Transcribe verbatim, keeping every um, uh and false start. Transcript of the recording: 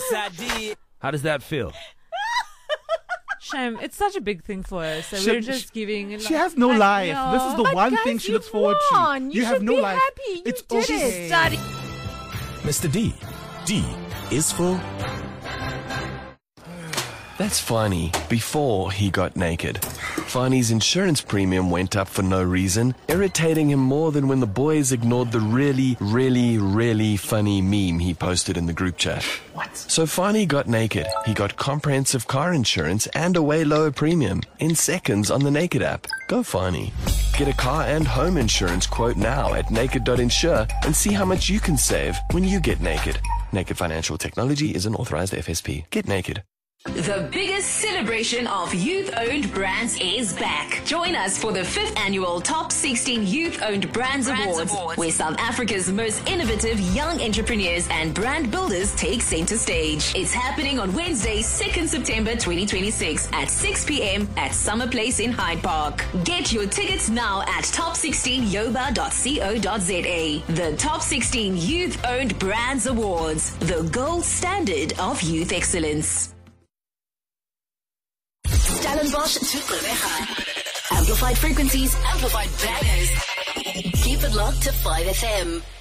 Yes, I did. How does that feel? Shame. It's such a big thing for her. So She- we're just giving. She has no like, life. no. This is the But one guys, thing she you looks forward won. to. You have should no be life. happy. You It's did okay. it. Study. Mister D. D is for... That's Fani, before he got naked. Fani's insurance premium went up for no reason, irritating him more than when the boys ignored the really, really, really funny meme he posted in the group chat. What? So Fani got naked. He got comprehensive car insurance and a way lower premium in seconds on the Naked app. Go Fani. Get a car and home insurance quote now at naked dot insure and see how much you can save when you get naked. Naked Financial Technology is an authorized F S P. Get naked. The biggest celebration of youth-owned brands is back. Join us for the fifth annual Top sixteen Youth-Owned Brands, brands Awards, Awards, where South Africa's most innovative young entrepreneurs and brand builders take center stage. It's happening on Wednesday, second September twenty twenty-six at six p.m. at Summer Place in Hyde Park. Get your tickets now at top sixteen yoba dot co dot za. The Top sixteen Youth-Owned Brands Awards, the gold standard of youth excellence. Stellenbosch to Gruyere. Amplified frequencies, amplified bangers. Keep it locked to five F M.